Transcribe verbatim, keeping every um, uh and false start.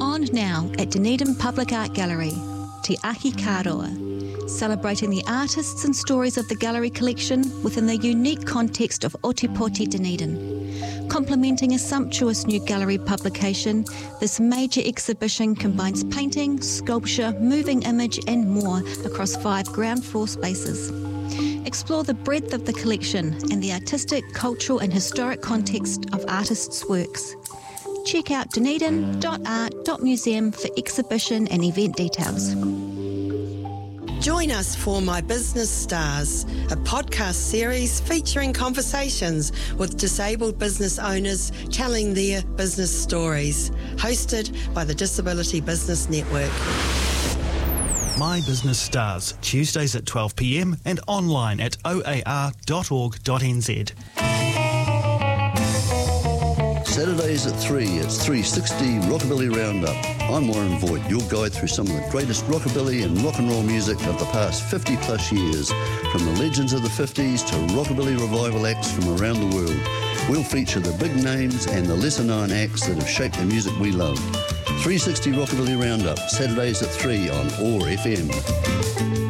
On now at Dunedin Public Art Gallery, Te Aki Kāroa, celebrating the artists and stories of the gallery collection within the unique context of Otepoti Dunedin. Complementing a sumptuous new gallery publication, this major exhibition combines painting, sculpture, moving image and more across five ground floor spaces. Explore the breadth of the collection and the artistic, cultural and historic context of artists' works. Check out dunedin dot art dot museum for exhibition and event details. Join us for My Business Stars, a podcast series featuring conversations with disabled business owners telling their business stories, hosted by the Disability Business Network. My Business Stars, Tuesdays at twelve p m and online at o a r dot org dot n z. Saturdays at three, it's three sixty Rockabilly Roundup. I'm Warren Voigt, your guide through some of the greatest rockabilly and rock and roll music of the past fifty plus years, from the legends of the fifties to rockabilly revival acts from around the world. We'll feature the big names and the lesser known acts that have shaped the music we love. three sixty Rockabilly Roundup, Saturdays at three on O A R F M.